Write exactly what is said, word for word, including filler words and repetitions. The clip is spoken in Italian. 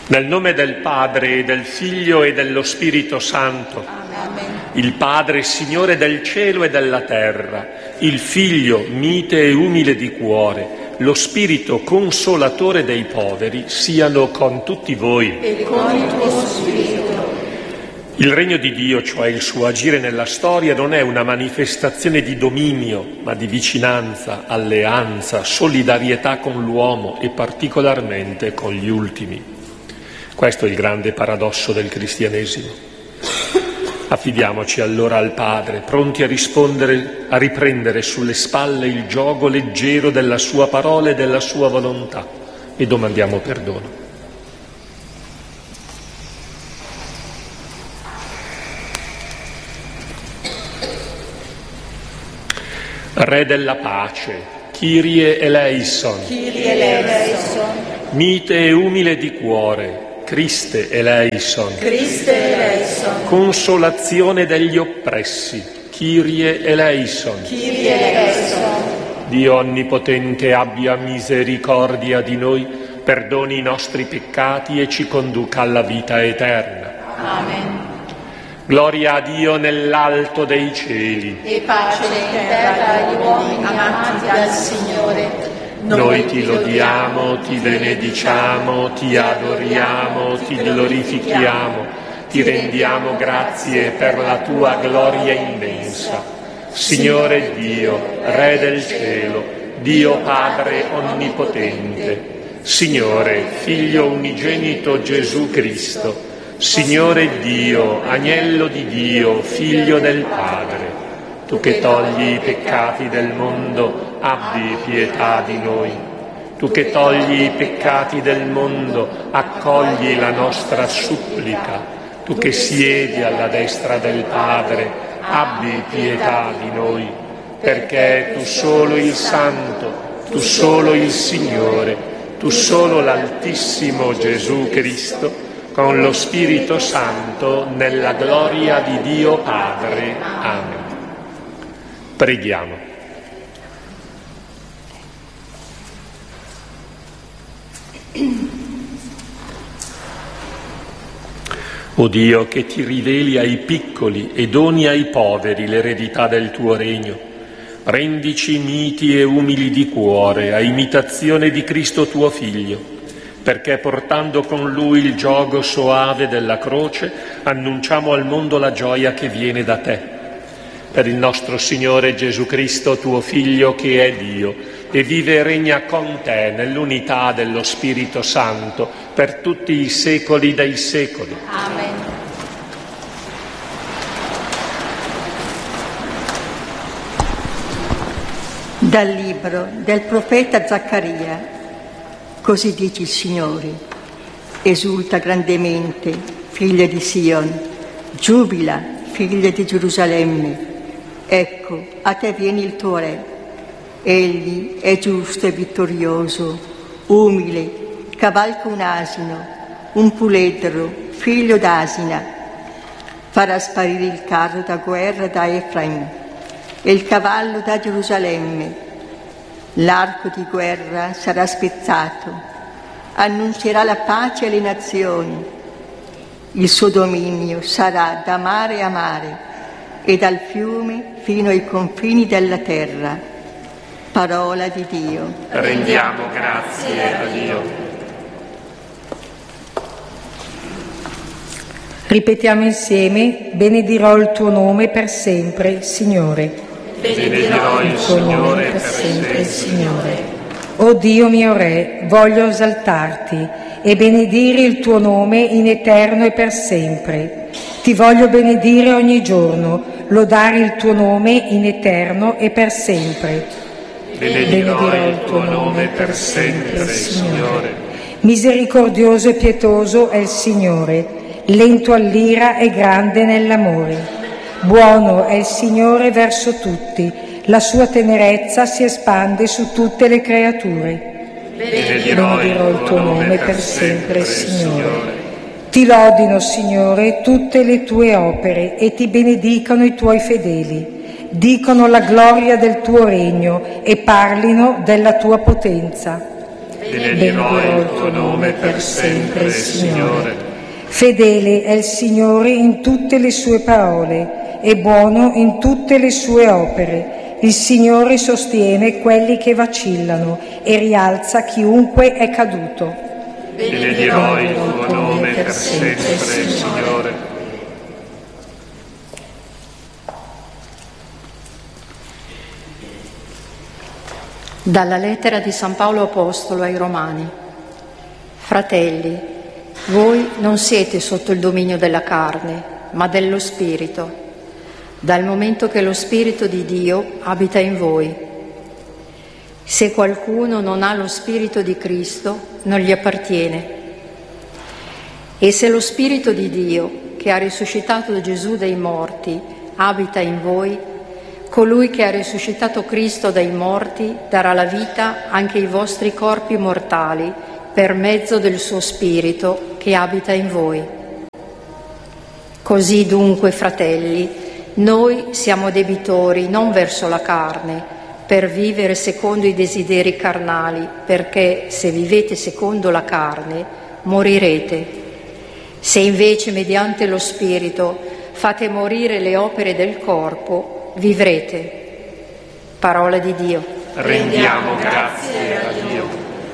Nel nome del Padre, e del Figlio e dello Spirito Santo. Amen. Il Padre, Signore del cielo e della terra, il Figlio, mite e umile di cuore, lo Spirito consolatore dei poveri, siano con tutti voi. E con il tuo Spirito. Il regno di Dio, cioè il suo agire nella storia, non è una manifestazione di dominio, ma di vicinanza, alleanza, solidarietà con l'uomo e particolarmente con gli ultimi. Questo è il grande paradosso del cristianesimo. Affidiamoci allora al Padre, pronti a rispondere, a riprendere sulle spalle il giogo leggero della sua parola e della sua volontà, e domandiamo perdono. Re della pace, Kyrie eleison, Kyrie eleison, mite e umile di cuore, Christe eleison, Christe eleison, consolazione degli oppressi, Kyrie eleison. Kyrie eleison. Dio onnipotente abbia misericordia di noi, perdoni i nostri peccati e ci conduca alla vita eterna. Amen. Gloria a Dio nell'alto dei cieli. E pace in terra agli uomini amati dal Signore. Noi ti lodiamo, ti benediciamo, ti adoriamo, ti glorifichiamo, ti rendiamo grazie per la tua gloria immensa. Signore Dio, Re del cielo, Dio Padre onnipotente, Signore, Figlio unigenito Gesù Cristo, Signore Dio, Agnello di Dio, Figlio del Padre, tu che togli i peccati del mondo, abbi pietà di noi. Tu che togli i peccati del mondo, accogli la nostra supplica. Tu che siedi alla destra del Padre, abbi pietà di noi, perché tu solo il Santo, tu solo il Signore, tu solo l'Altissimo Gesù Cristo, con lo Spirito Santo, nella gloria di Dio Padre. Amen. Preghiamo. O Dio, che ti riveli ai piccoli e doni ai poveri l'eredità del tuo regno, rendici miti e umili di cuore, a imitazione di Cristo tuo Figlio, perché portando con Lui il giogo soave della croce, annunciamo al mondo la gioia che viene da te. Per il nostro Signore Gesù Cristo, tuo Figlio, che è Dio, e vive e regna con te nell'unità dello Spirito Santo per tutti i secoli dei secoli. Amen. Dal libro del profeta Zaccaria. Così dice il Signore: esulta grandemente, figlia di Sion, giubila, figlia di Gerusalemme. Ecco, a te viene il tuo re. Egli è giusto e vittorioso, umile, cavalca un asino, un puledro, figlio d'asina. Farà sparire il carro da guerra da Efraim e il cavallo da Gerusalemme. L'arco di guerra sarà spezzato, annunzierà la pace alle nazioni. Il suo dominio sarà da mare a mare e dal fiume fino ai confini della terra. Parola di Dio. Rendiamo grazie a Dio. Ripetiamo insieme: benedirò il tuo nome per sempre, Signore. Benedirò il Signore per sempre, Signore. O Dio mio Re, voglio esaltarti e benedire il tuo nome in eterno e per sempre. Ti voglio benedire ogni giorno, lodare il tuo nome in eterno e per sempre. Benedirò il tuo nome per sempre, Signore. Misericordioso e pietoso è il Signore, lento all'ira e grande nell'amore. Buono è il Signore verso tutti, la sua tenerezza si espande su tutte le creature. Benedirò il tuo nome per sempre, Signore. Ti lodino, Signore, tutte le tue opere e ti benedicano i tuoi fedeli. Dicono la gloria del tuo regno e parlino della tua potenza. Benedirò il tuo nome per sempre, Signore. Fedele è il Signore in tutte le sue parole e buono in tutte le sue opere. Il Signore sostiene quelli che vacillano e rialza chiunque è caduto. Benedirò il tuo nome per sempre, Signore. Dalla lettera di San Paolo Apostolo ai Romani. Fratelli, voi non siete sotto il dominio della carne, ma dello Spirito, dal momento che lo Spirito di Dio abita in voi. Se qualcuno non ha lo Spirito di Cristo, non gli appartiene. E se lo Spirito di Dio, che ha risuscitato Gesù dai morti, abita in voi, colui che ha risuscitato Cristo dai morti darà la vita anche ai vostri corpi mortali per mezzo del suo Spirito che abita in voi. Così dunque, fratelli, noi siamo debitori non verso la carne, per vivere secondo i desideri carnali, perché se vivete secondo la carne, morirete. Se invece mediante lo Spirito fate morire le opere del corpo, vivrete. Parola di Dio. Rendiamo grazie a Dio.